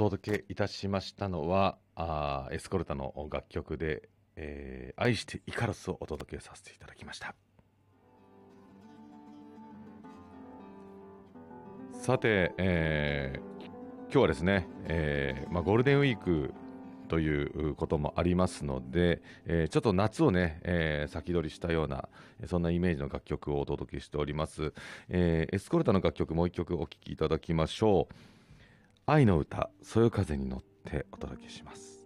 届けいたしましたのは、エスコルタの楽曲で、愛してイカロスをお届けさせていただきました。さて、今日はですね、ゴールデンウィークということもありますので、ちょっと夏をね、先取りしたような、そんなイメージの楽曲をお届けしております。エスコルタの楽曲もう一曲お聴きいただきましょう。愛の歌、そよ風に乗ってお届けします。